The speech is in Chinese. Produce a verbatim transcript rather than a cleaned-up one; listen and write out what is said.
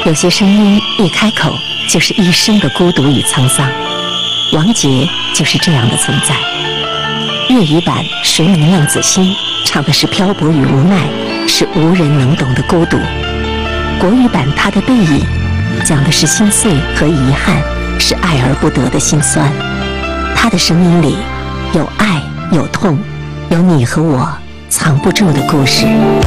有些声音一开口就是一生的孤独与沧桑。王杰就是这样的存在。粤语版《谁能浪子心》唱的是漂泊与无奈，是无人能懂的孤独。国语版《他的背影》讲的是心碎和遗憾，是爱而不得的心酸。他的声音里有爱，有痛，有你和我藏不住的故事。